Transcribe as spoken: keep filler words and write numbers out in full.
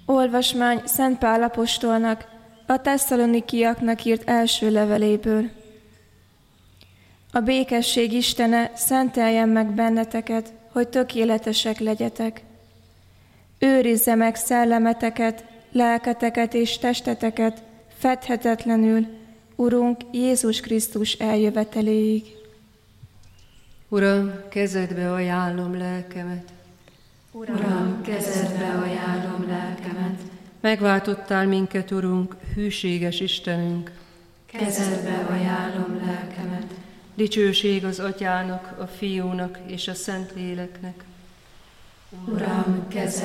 Olvasmány Szent Pál apostolnak, a tesszalonikiaknak írt első leveléből. A békesség Istene szenteljen meg benneteket, hogy tökéletesek legyetek. Őrizze meg szellemeteket, lelketeket és testeteket fedhetetlenül, Urunk Jézus Krisztus eljöveteléig. Uram, kezedbe ajánlom lelkemet. Uram, kezedbe ajánlom lelkemet. Megváltottál minket, Urunk, hűséges Istenünk. Kezedbe ajánlom lelkemet. Dicsőség az Atyának, a Fiúnak és a Szentléleknek. Uram, kezedbe